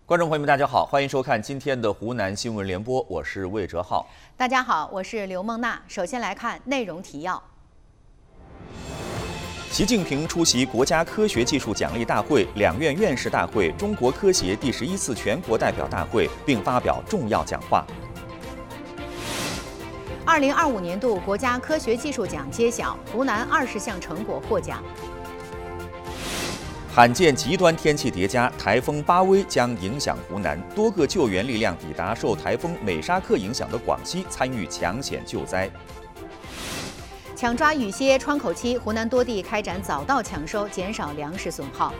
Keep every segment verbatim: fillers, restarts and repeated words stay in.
观众朋友们，大家好，欢迎收看今天的湖南新闻联播，我是魏哲浩。 大家好，我是刘梦娜。首先来看内容提要。 习近平出席国家科学技术奖励大会、两院院士大会、中国科协第十一次全国代表大会，并发表重要讲话。 二零二五年度国家科学技术奖揭晓，湖南二十项成果获奖。 罕见极端天气叠加，台风巴威将影响湖南，多个救援力量抵达受台风美沙克影响的广西，参与抢险救灾。 抢抓雨歇窗口期，湖南多地开展早稻抢收，减少粮食损耗。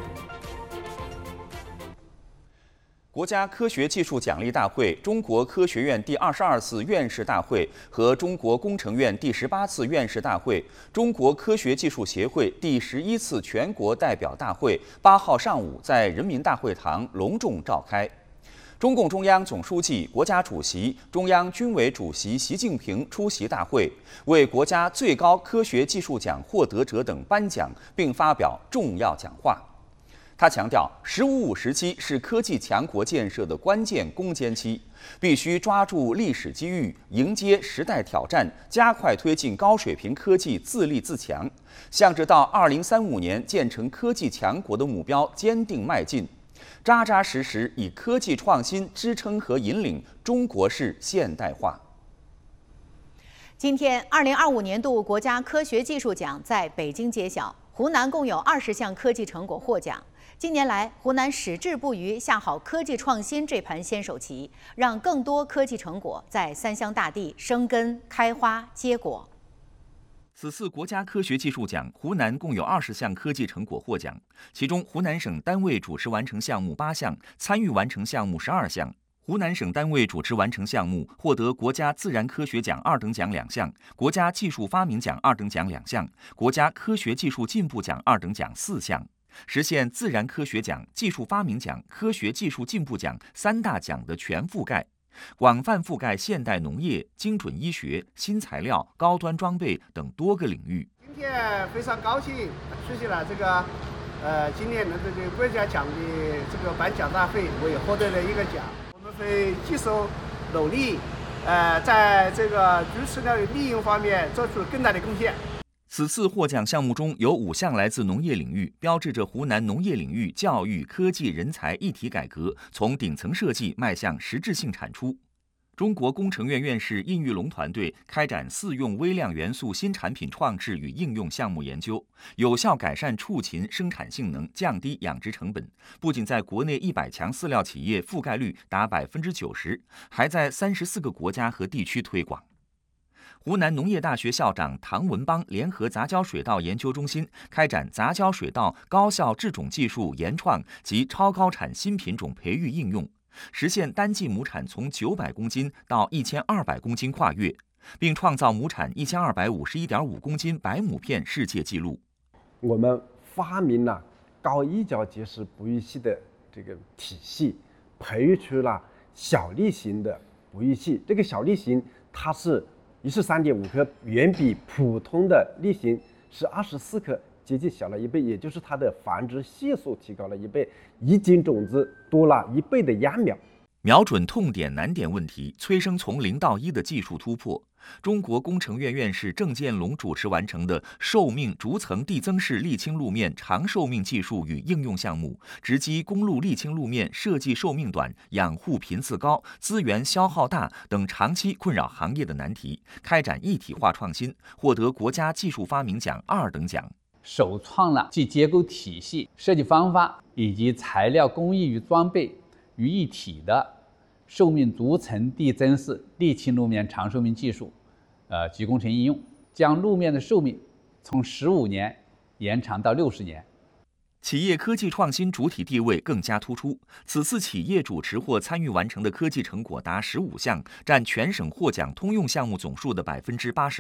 国家科学技术奖励大会、中国科学院第二十二次院士大会和中国工程院第十八次院士大会、中国科学技术协会第十一次全国代表大会八号上午在人民大会堂隆重召开。中共中央总书记、国家主席、中央军委主席习近平出席大会，为国家最高科学技术奖获得者等颁奖，并发表重要讲话。他强调，“十五五”时期是科技强国建设的关键攻坚期，必须抓住历史机遇，迎接时代挑战，加快推进高水平科技自立自强，向着到二零三五年建成科技强国的目标坚定迈进，扎扎实实以科技创新支撑和引领中国式现代化。 今天，二零二五年度国家科学技术奖在北京揭晓，湖南共有二十项科技成果获奖。近年来，湖南矢志不渝下好科技创新这盘先手棋，让更多科技成果在三湘大地生根、开花、结果。 此次国家科学技术奖，湖南共有二十项科技成果获奖，其中湖南省单位主持完成项目八项，参与完成项目十二项。湖南省单位主持完成项目获得国家自然科学奖二等奖两项，国家技术发明奖二等奖两项，国家科学技术进步奖二等奖四项。实现自然科学奖、技术发明奖、科学技术进步奖三大奖的全覆盖，广泛覆盖现代农业、精准医学、新材料、高端装备等多个领域。 今天非常高兴出席了这个呃今年的这个国家奖的这个颁奖大会，我也获得了一个奖。我们会继续努力，呃，在这个知识的利用方面做出更大的贡献。 此次获奖项目中有五项来自农业领域，标志着湖南农业领域教育、科技、人才一体改革从顶层设计迈向实质性产出。中国工程院院士殷玉龙团队开展四用微量元素新产品创制与应用项目研究，有效改善畜禽生产性能，降低养殖成本。不仅在国内一百强饲料企业覆盖率达百分之九十，还在三十四个国家和地区推广。湖南农业大学校长唐文邦联合杂交水稻研究中心开展杂交水稻高效制种技术研创及超高产新品种培育应用，实现单季亩产从九百公斤到一千二百公斤跨越，并创造亩产一千二百五十一点五公斤白亩片世界纪录。 我们发明了高一角结实哺育器的这个体系，培育出了小粒型的哺育器。这个小粒型它是一是三点五克，远比普通的粒型是二十四克，接近小了一倍，也就是它的繁殖系数提高了一倍，一斤种子多了一倍的秧苗。 瞄准痛点难点问题，催生从零到一的技术突破。中国工程院院士郑建龙主持完成的寿命逐层递增式沥青路面长寿命技术与应用项目，直击公路沥青路面设计寿命短、养护频次高、资源消耗大等长期困扰行业的难题，开展一体化创新，获得国家技术发明奖二等奖。 首创了集结构体系、设计方法以及材料工艺与装备于一体的寿命逐层递增式沥青路面长寿命技术，呃及工程应用，将路面的寿命从十五年延长到六十年。 企业科技创新主体地位更加突出。此次企业主持或参与完成的科技成果达十五项，占全省获奖通用项目总数的百分之八十八。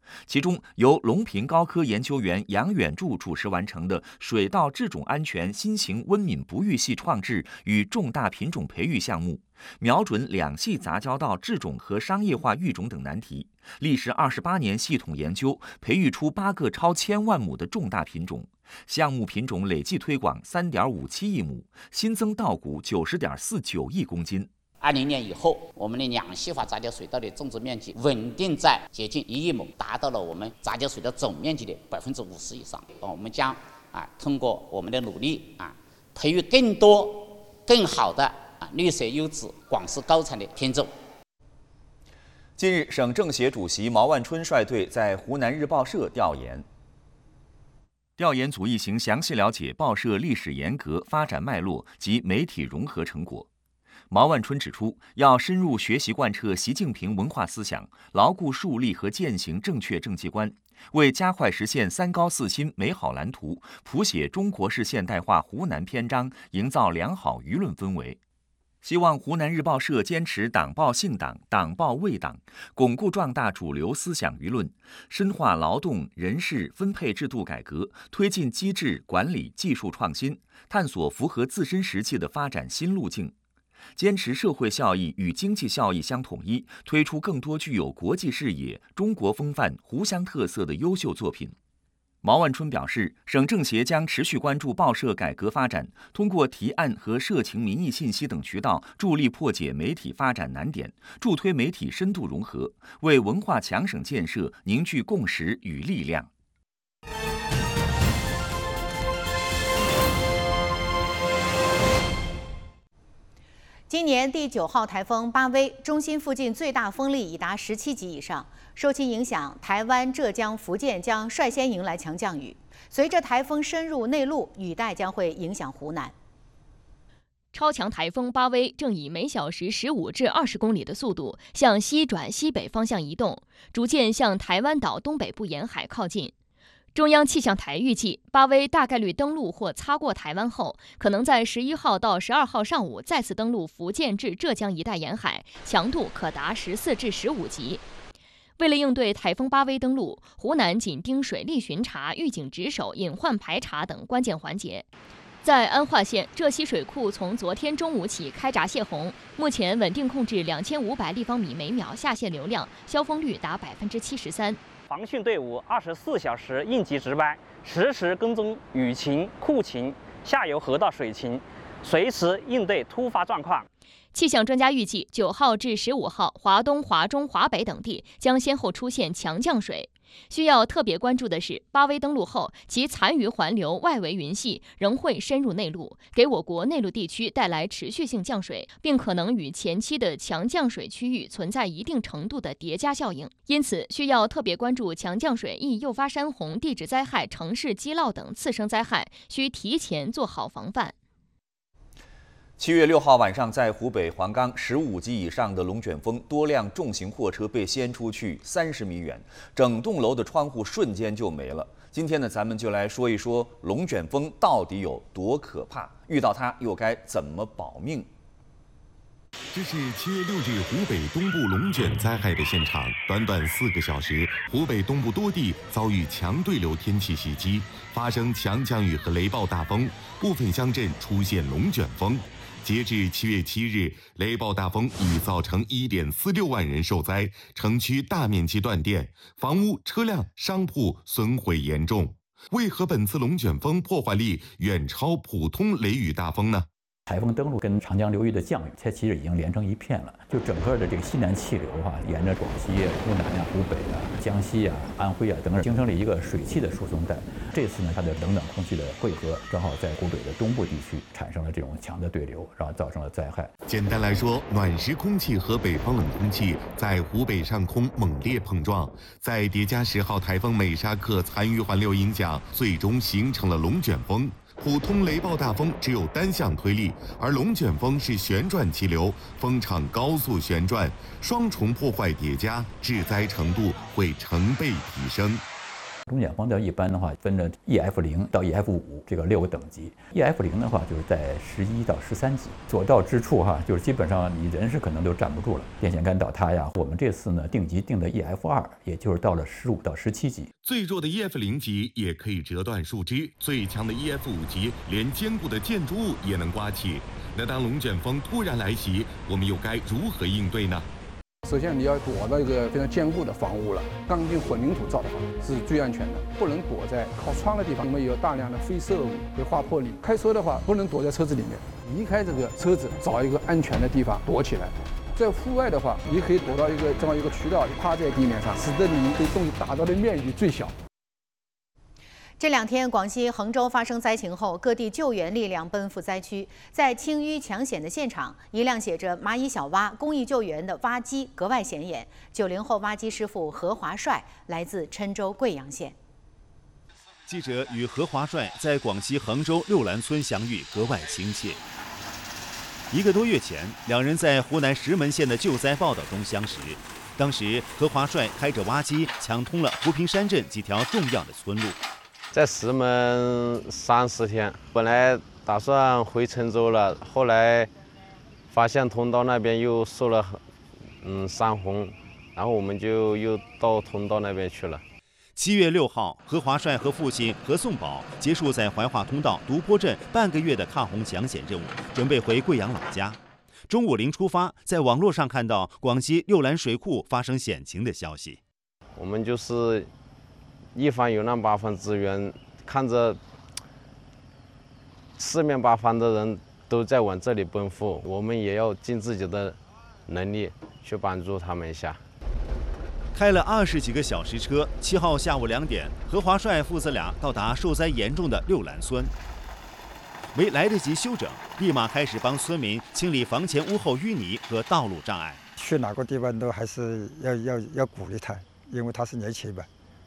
其中由隆平高科研究员杨远柱主持完成的水稻制种安全新型温敏不育系创制与重大品种培育项目，瞄准两系杂交稻制种和商业化育种等难题，历时二十八年系统研究，培育出八个超千万亩的重大品种。项目品种累计推广三点五七亿亩，新增稻谷九十点四九亿公斤。 二零年以后，我们的两系化杂交水稻的种植面积稳定在接近一亿亩，达到了我们杂交水稻总面积的百分之五十以上。我们将啊通过我们的努力啊，培育更多更好的啊绿色优质、广式高产的品种。 近日，省政协主席毛万春率队在湖南日报社调研。调研组一行详细了解报社历史沿革、发展脉络及媒体融合成果。毛万春指出，要深入学习贯彻习近平文化思想，牢固树立和践行正确政绩观，为加快实现三高四新美好蓝图，谱写中国式现代化湖南篇章，营造良好舆论氛围。希望湖南日报社坚持党报信党、党报为党，巩固壮大主流思想舆论，深化劳动人事分配制度改革，推进机制管理技术创新，探索符合自身实际的发展新路径。坚持社会效益与经济效益相统一，推出更多具有国际视野、中国风范、湖湘特色的优秀作品。毛万春表示，省政协将持续关注报社改革发展，通过提案和社情民意信息等渠道，助力破解媒体发展难点，助推媒体深度融合，为文化强省建设凝聚共识与力量。 今年第九号台风巴威中心附近最大风力已达十七级以上，受其影响，台湾、浙江、福建将率先迎来强降雨。随着台风深入内陆，雨带将会影响湖南。 超强台风巴威正以每小时十五至二十公里的速度向西转西北方向移动，逐渐向台湾岛东北部沿海靠近。中央气象台预计，巴威大概率登陆或擦过台湾后，可能在十一号到十二号上午再次登陆福建至浙江一带沿海，强度可达十四至十五级。为了应对台风巴威登陆，湖南紧盯水利巡查、预警值守、隐患排查等关键环节。在安化县，浙西水库从昨天中午起开闸泄洪，目前稳定控制两千五百立方米每秒下泄流量，消峰率达百分之七十三。 防汛队伍二十四小时应急值班，实时跟踪雨情、库情、下游河道水情，随时应对突发状况。 气象专家预计，九号至十五号，华东、华中、华北等地将先后出现强降水。需要特别关注的是，巴威登陆后，其残余环流外围云系仍会深入内陆，给我国内陆地区带来持续性降水，并可能与前期的强降水区域存在一定程度的叠加效应。因此，需要特别关注强降水易诱发山洪、地质灾害、城市积涝等次生灾害，需提前做好防范。 七月六号晚上，在湖北黄冈，十五级以上的龙卷风，多辆重型货车被掀出去三十米远，整栋楼的窗户瞬间就没了。今天呢，咱们就来说一说龙卷风到底有多可怕，遇到它又该怎么保命。 这是七月六日湖北东部龙卷灾害的现场，短短四个小时，湖北东部多地遭遇强对流天气袭击，发生强降雨和雷暴大风，部分乡镇出现龙卷风。截至七月七日，雷暴大风已造成一点四六万人受灾，城区大面积断电，房屋、车辆、商铺损毁严重。为何本次龙卷风破坏力远超普通雷雨大风呢？ 台风登陆跟长江流域的降雨，它其实已经连成一片了。就整个的这个西南气流啊，沿着广西、湖南啊、湖北啊、江西啊、安徽啊等等，形成了一个水汽的输送带。这次呢，它的冷暖空气的汇合，正好在湖北的东部地区产生了这种强的对流，然后造成了灾害。 简单来说，暖湿空气和北方冷空气在湖北上空猛烈碰撞，再叠加十号台风美沙克残余环流影响，最终形成了龙卷风。普通雷暴大风只有单向推力，而龙卷风是旋转气流，风场高速旋转，双重破坏叠加，致灾程度会成倍提升。 龙卷风调一般的话分着 E F 零到 E F 五这个六个等级。E F 零的话就是在十一到十三级，所到之处哈，就是基本上你人是可能都站不住了，电线杆倒塌呀。我们这次呢定级定的 E F 二，也就是到了十五到十七级。 最弱的 E F 零级也可以折断树枝，最强的 E F 五级连坚固的建筑物也能刮起。那当龙卷风突然来袭，我们又该如何应对呢？ 首先，你要躲到一个非常坚固的房屋了，钢筋混凝土造的房是最安全的，不能躲在靠窗的地方，因为有大量的飞射物会划破你。开车的话，不能躲在车子里面，离开这个车子，找一个安全的地方躲起来。在户外的话，你可以躲到一个这样一个渠道，趴在地面上，使得你对东西打到的面积最小。 这两天，广西衡州发生灾情后，各地救援力量奔赴灾区。在青淤抢险的现场，一辆写着“蚂蚁小蛙公益救援”的蛙机格外显眼。九零后蛙机师傅何华帅来自郴州贵阳县。 记者与何华帅在广西衡州六兰村相遇，格外亲切。一个多月前，两人在湖南石门县的救灾报道中相识。当时，何华帅开着蛙机抢通了湖平山镇几条重要的村路。 在石门三四天，本来打算回郴州了，后来发现通道那边又受了嗯山洪，然后我们就又到通道那边去了。 七月六号，何华帅和父亲何颂宝结束在怀化通道独坡镇半个月的抗洪抢险任务，准备回贵阳老家。中午临出发，在网络上看到广西六兰水库发生险情的消息。 我们就是一方有难八方支援，看着四面八方的人都在往这里奔赴，我们也要尽自己的能力去帮助他们一下。 开了二十几个小时车，七号下午两点，何华帅父子俩到达受灾严重的六兰村。没来得及休整，立马开始帮村民清理房前屋后淤泥和道路障碍。 去哪个地方都还是要要要鼓励他，因为他是年轻吧。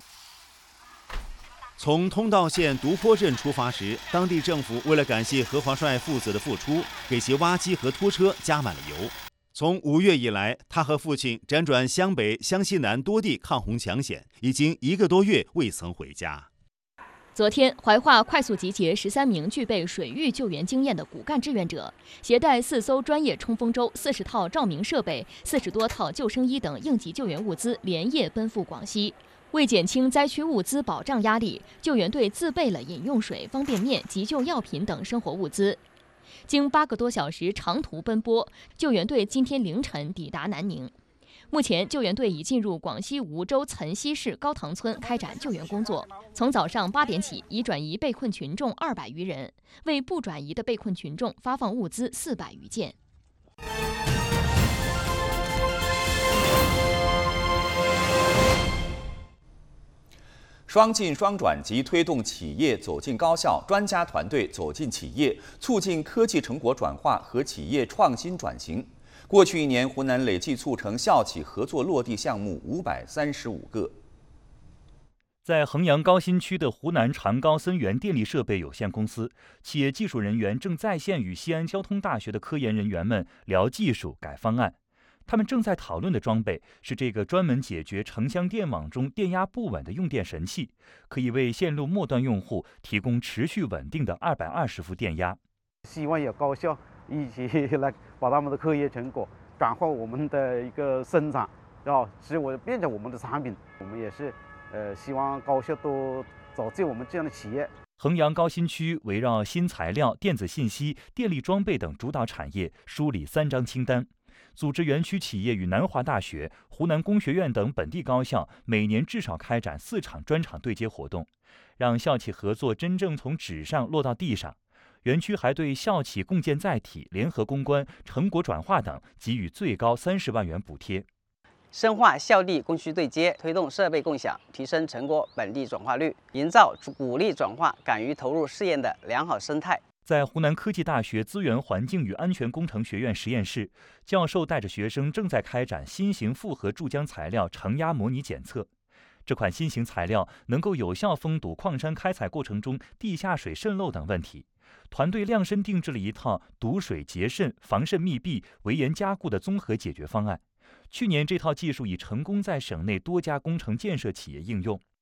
从通道县独坡镇出发时，当地政府为了感谢何华帅父子的付出，给其挖机和拖车加满了油。从五月以来，他和父亲辗转湘北、湘西南多地抗洪抢险，已经一个多月未曾回家。 昨天，怀化快速集结十三名具备水域救援经验的骨干志愿者，携带四艘专业冲锋舟、四十套照明设备、四十多套救生衣等应急救援物资，连夜奔赴广西。为减轻灾区物资保障压力，救援队自备了饮用水、方便面、急救药品等生活物资。经八个多小时长途奔波，救援队今天凌晨抵达南宁。目前，救援队已进入广西梧州岑溪市高塘村开展救援工作。从早上八点起，已转移被困群众二百余人，为不转移的被困群众发放物资四百余件。 双进双转及推动企业走进高校，专家团队走进企业，促进科技成果转化和企业创新转型。过去一年，湖南累计促成校企合作落地项目五百三十五个。 在衡阳高新区的湖南长高森源电力设备有限公司，企业技术人员正在线与西安交通大学的科研人员们聊技术、改方案。他们正在讨论的装备是这个专门解决城乡电网中电压不稳的用电神器，可以为线路末端用户提供持续稳定的二百二十伏电压。 希望有高校一起来把他们的科研成果转化我们的一个生产，啊，使我变成我们的产品。我们也是，呃，希望高校多找进我们这样的企业。 衡阳高新区围绕新材料、电子信息、电力装备等主导产业梳理三张清单。组织园区企业与南华大学、湖南工学院等本地高校每年至少开展四场专场对接活动，让校企合作真正从纸上落到地上。园区还对校企共建载体、联合攻关、成果转化等给予最高三十万元补贴。 深化校地供需对接，推动设备共享，提升成果本地转化率，营造鼓励转化、敢于投入试验的良好生态。 在湖南科技大学资源环境与安全工程学院实验室，教授带着学生正在开展新型复合注浆材料承压模拟检测。这款新型材料能够有效封堵矿山开采过程中地下水渗漏等问题。团队量身定制了一套堵水截渗、防渗密闭、围严加固的综合解决方案。去年，这套技术已成功在省内多家工程建设企业应用。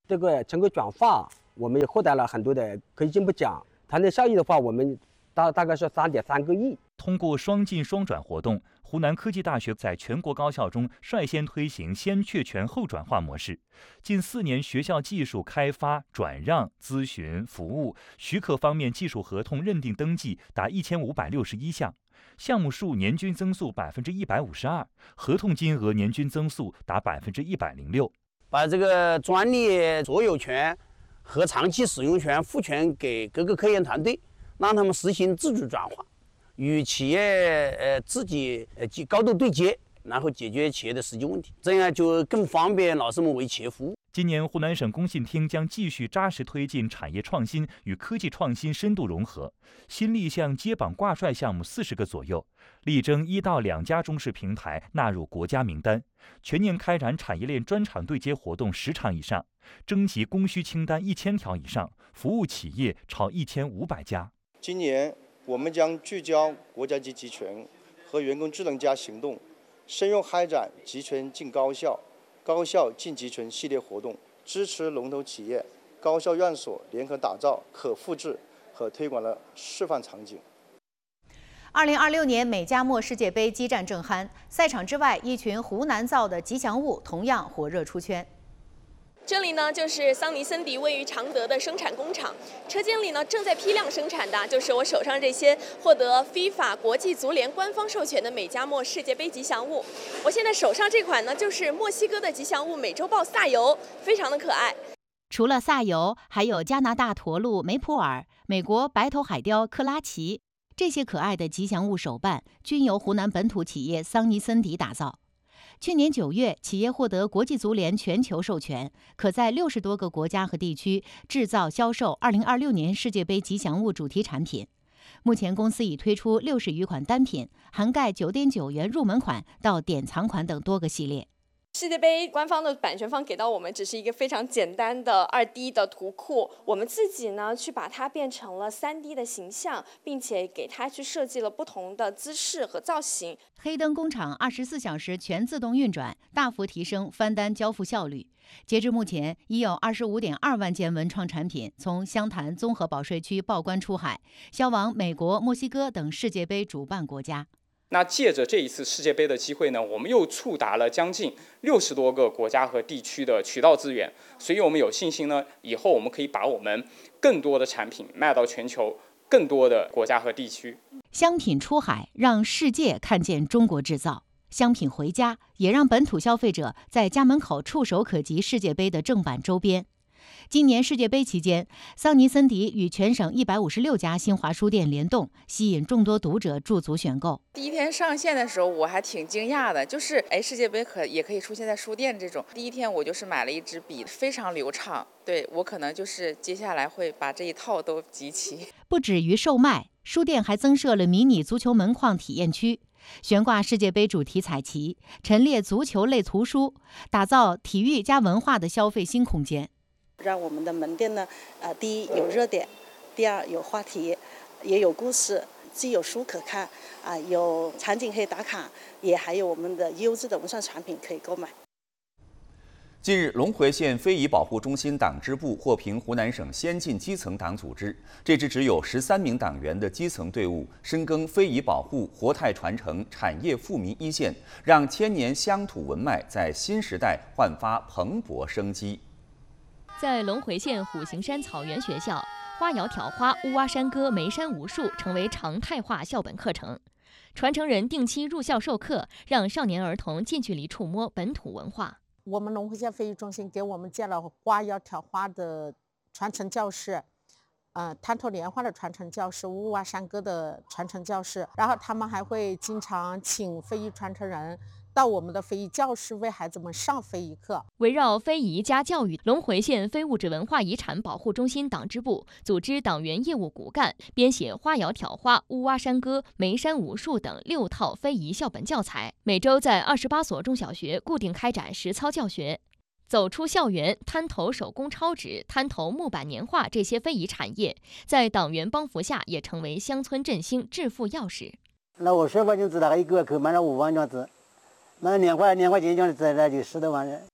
这个成果转化，我们也获得了很多的科技进步奖，团队效益的话，我们大大概是三点三个亿。 通过双进双转活动，湖南科技大学在全国高校中率先推行先确权后转化模式。近四年，学校技术开发、转让、咨询、服务、许可方面技术合同认定登记达一千五百六十一项，项目数年均增速百分之一百五十二，合同金额年均增速达百分之一百零六。 把这个专利所有权和长期使用权赋权给各个科研团队，让他们实行自主转化，与企业呃自己呃高度对接，然后解决企业的实际问题，这样就更方便老师们为企业服务。 今年湖南省工信厅将继续扎实推进产业创新与科技创新深度融合，新立项接榜挂帅项目四十个左右，力争一到两家中试平台纳入国家名单，全年开展产业链专场对接活动十场以上，征集供需清单一千条以上，服务企业超一千五百家。 今年我们将聚焦国家级集权和员工智能家行动，深入开展集权进高校、高校进集权系列活动，支持龙头企业、高校院所联合打造可复制和推广的示范场景。 二零二六年美加墨世界杯激战正酣，赛场之外，一群湖南造的吉祥物同样火热出圈。 这里呢，就是桑尼森迪位于常德的生产工厂，车间里呢正在批量生产的就是我手上这些获得 FIFA 国际足联官方授权的美加墨世界杯吉祥物。我现在手上这款呢，就是墨西哥的吉祥物美洲豹萨尤，非常的可爱。 除了萨尤，还有加拿大驼鹿梅普尔、美国白头海雕克拉奇，这些可爱的吉祥物手办均由湖南本土企业桑尼森迪打造。去年九月，企业获得国际足联全球授权，可在六十多个国家和地区制造、销售二零二六年世界杯吉祥物主题产品。目前，公司已推出六十余款单品，涵盖九点九元入门款到典藏款等多个系列。 世界杯官方的版权方给到我们只是一个非常简单的 二 D 的图库，我们自己呢去把它变成了 三 D 的形象，并且给它去设计了不同的姿势和造型。 黑灯工厂二十四小时全自动运转，大幅提升翻单交付效率。截至目前，已有二十五点二万件文创产品从湘潭综合保税区报关出海，销往美国、墨西哥等世界杯主办国家。 那借着这一次世界杯的机会呢，我们又触达了将近六十多个国家和地区的渠道资源，所以我们有信心呢，以后我们可以把我们更多的产品卖到全球更多的国家和地区。 商品出海，让世界看见中国制造；商品回家，也让本土消费者在家门口触手可及世界杯的正版周边。今年世界杯期间，桑尼森迪与全省一百五十六家新华书店联动，吸引众多读者驻足选购。 第一天上线的时候，我还挺惊讶的，就是哎，世界杯可也可以出现在书店这种。第一天我就是买了一支笔，非常流畅。对我可能就是接下来会把这一套都集齐。 不止于售卖，书店还增设了迷你足球门框体验区，悬挂世界杯主题彩旗，陈列足球类图书，打造体育加文化的消费新空间。 让我们的门店呢，呃，第一有热点，第二有话题，也有故事，既有书可看，啊、呃，有场景可以打卡，也还有我们的优质的文创产品可以购买。 近日，龙回县非遗保护中心党支部获评湖南省先进基层党组织。这支只有十三名党员的基层队伍，深耕非遗保护、活态传承、产业富民一线，让千年乡土文脉在新时代焕发蓬勃生机。 在龙回县虎形山草原学校，花摇挑花、乌蛙山歌、眉山武术成为常态化校本课程。传承人定期入校授课，让少年儿童近距离触摸本土文化。 我们龙回县非遗中心给我们建了花摇挑花的传承教室，呃，滩头莲花的传承教室，乌蛙山歌的传承教室。然后他们还会经常请非遗传承人到我们的非遗教室为孩子们上非遗课。 围绕非遗加教育，龙回县非物质文化遗产保护中心党支部组织党员业务骨干，编写花摇挑花、乌蛙山歌、眉山武术等六套非遗校本教材，每周在二十八所中小学固定开展实操教学。走出校园，滩头手工抄纸、滩头木板年画这些非遗产业，在党员帮扶下，也成为乡村振兴致富钥匙。 那我十块钱纸大概一个月可以卖了五万张纸。那年画年画钱就是在那就十多万人。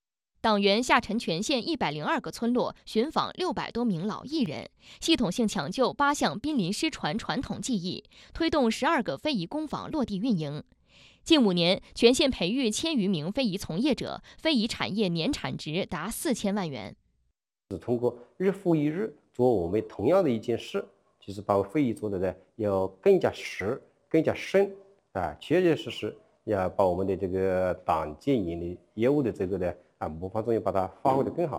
党员下沉全县一百零二个村落，寻访六百多名老艺人，系统性抢救八项濒临失传传统技艺，推动十二个非遗工坊落地运营。近五年，全县培育千余名非遗从业者，非遗产业年产值达四千万元。 是通过日复一日做我们同样的一件事，就是把非遗做的呢要更加实、更加深啊，切切实实要把我们的这个党建营的业务的这个呢啊模范作用，把它发挥得更好。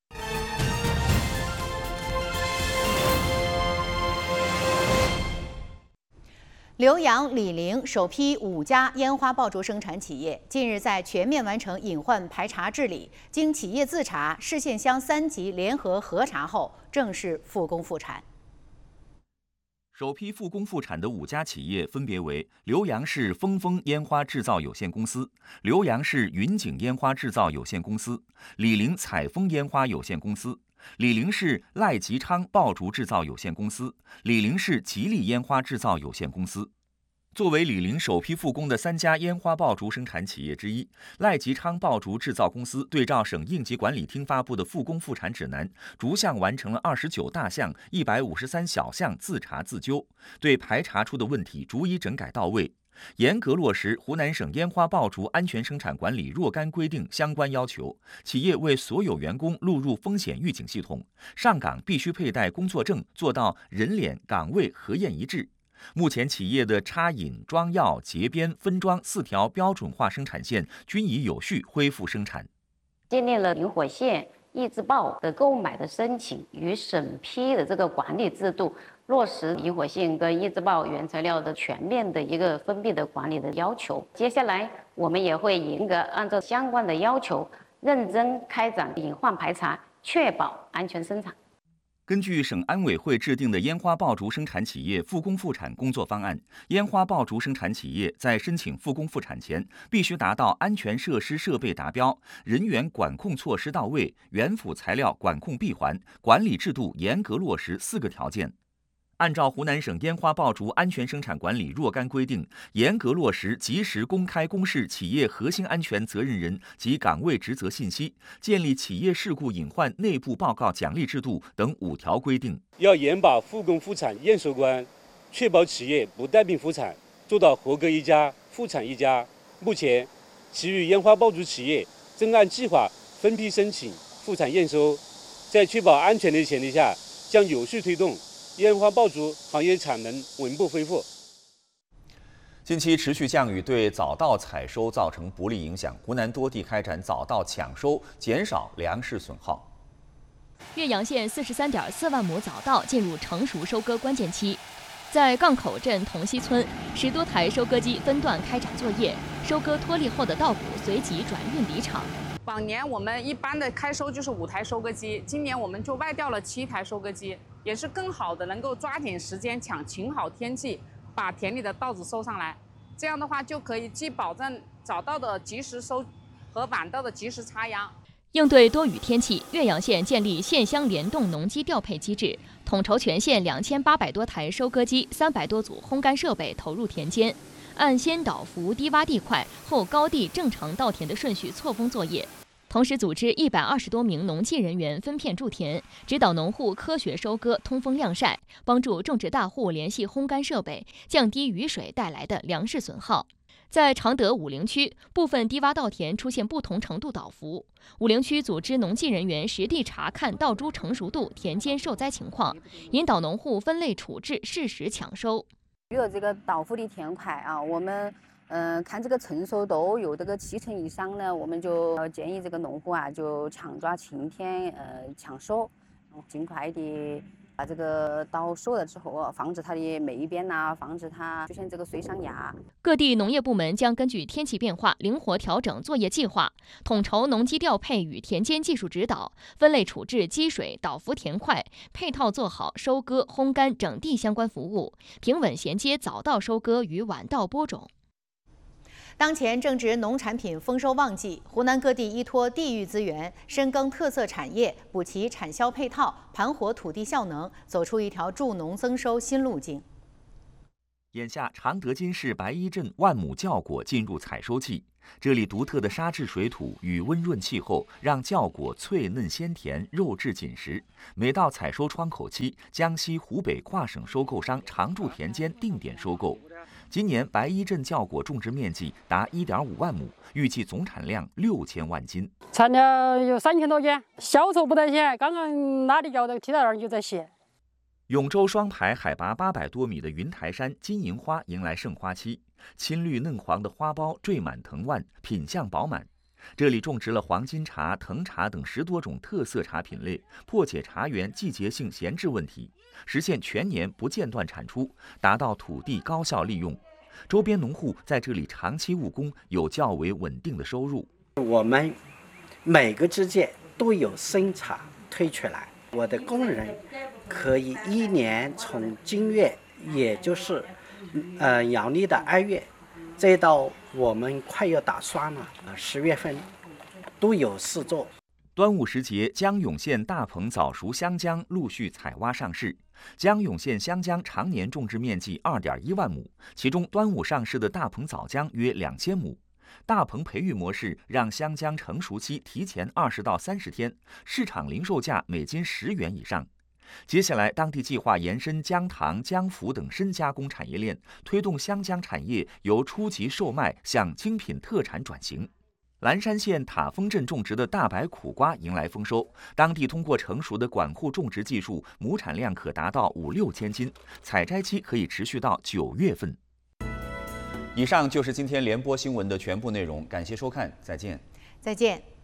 浏阳醴陵首批五家烟花爆竹生产企业近日在全面完成隐患排查治理，经企业自查、市县乡三级联合核查后，正式复工复产。 首批复工复产的五家企业分别为浏阳市峰峰烟花制造有限公司、浏阳市云景烟花制造有限公司、醴陵采风烟花有限公司、醴陵市赖吉昌爆竹制造有限公司、醴陵市吉利烟花制造有限公司。作为醴陵首批复工的三家烟花爆竹生产企业之一，赖吉昌爆竹制造公司对照省应急管理厅发布的复工复产指南，逐项完成了二十九大项、一百五十三小项自查自纠，对排查出的问题逐一整改到位，严格落实湖南省烟花爆竹安全生产管理若干规定相关要求。企业为所有员工录入风险预警系统，上岗必须佩戴工作证，做到人脸岗位核验一致。目前，企业的插引、装药、结边、分装四条标准化生产线均已有序恢复生产。 建立了引火线、易制爆的购买的申请与审批的这个管理制度，落实引火线跟易制爆原材料的全面的一个封闭的管理的要求。接下来，我们也会严格按照相关的要求，认真开展隐患排查，确保安全生产。 根据省安委会制定的烟花爆竹生产企业复工复产工作方案，烟花爆竹生产企业在申请复工复产前，必须达到安全设施设备达标、人员管控措施到位、原辅材料管控闭环、管理制度严格落实四个条件。按照湖南省烟花爆竹安全生产管理若干规定，严格落实及时公开公示企业核心安全责任人及岗位职责信息，建立企业事故隐患内部报告奖励制度等五条规定。 要严把复工复产验收关，确保企业不带病复产，做到合格一家、复产一家。目前，其余烟花爆竹企业正按计划分批申请复产验收，在确保安全的前提下，将有序推动烟花爆竹行业产能稳步恢复。 近期持续降雨对早稻采收造成不利影响，湖南多地开展早稻抢收，减少粮食损耗。 岳阳县四十三点四万亩早稻进入成熟收割关键期，在杠口镇同溪村，十多台收割机分段开展作业，收割脱粒后的稻谷随即转运离场。 往年我们一般的开收就是五台收割机，今年我们就外调了七台收割机，也是更好的能够抓紧时间抢晴好天气，把田里的稻子收上来。这样的话就可以既保证早稻的及时收和晚稻的及时插秧。 应对多雨天气，岳阳县建立县乡联动农机调配机制，统筹全县两千八百多台收割机、三百多组烘干设备投入田间，按先倒伏低洼地块后高地正常稻田的顺序错峰作业。同时组织一百二十多名农技人员分片驻田，指导农户科学收割、通风晾晒，帮助种植大户联系烘干设备，降低雨水带来的粮食损耗。在常德武陵区，部分低洼稻田出现不同程度倒伏，武陵区组织农技人员实地查看稻株成熟度、田间受灾情况，引导农户分类处置，适时抢收。 遇到这个倒伏的田块啊，我们嗯、呃、看这个成熟度有这个七成以上呢，我们就建议这个农户啊就强抓晴天呃抢收，尽快的把这个稻收了之后啊，防止它的霉变呐，防止它出现这个水伤芽。 各地农业部门将根据天气变化灵活调整作业计划，统筹农机调配与田间技术指导，分类处置积水倒伏田块，配套做好收割、烘干、整地相关服务，平稳衔接早稻收割与晚稻播种。 当前正值农产品丰收旺季，湖南各地依托地域资源，深耕特色产业，补齐产销配套，盘活土地效能，走出一条助农增收新路径。 眼下，常德金市白衣镇万亩酵果进入采收季。这里独特的沙质水土与温润气候，让酵果脆嫩鲜甜，肉质紧实。每到采收窗口期，江西、湖北跨省收购商常驻田间定点收购。今年白衣镇酵果种植面积达一点五万亩，预计总产量六千万斤。 产量有三千多斤，销售不得闲。刚刚拉的胶的梯台上就在写。 永州双排海拔八百多米的云台山金银花迎来盛花期，青绿嫩黄的花苞缀满藤蔓，品相饱满。这里种植了黄金茶、藤茶等十多种特色茶品类，破解茶园季节性闲置问题，实现全年不间断产出，达到土地高效利用。周边农户在这里长期务工，有较为稳定的收入。 我们每个季节都有新茶推出来，我的工人可以一年从今月，也就是呃阳历的二月，再到我们快要打霜了，呃十月份都有事做。 端午时节，江永县大棚早熟香姜陆续采挖上市。江永县香姜常年种植面积二点一万亩，其中端午上市的大棚早姜约两千亩。大棚培育模式让香姜成熟期提前二十到三十天，市场零售价每斤十元以上。接下来，当地计划延伸姜糖、姜麸等深加工产业链，推动香姜产业由初级售卖向精品特产转型。蓝山县塔峰镇种植的大白苦瓜迎来丰收，当地通过成熟的管护种植技术，亩产量可达到五六千斤，采摘期可以持续到九月份。以上就是今天联播新闻的全部内容，感谢收看，再见。 再见。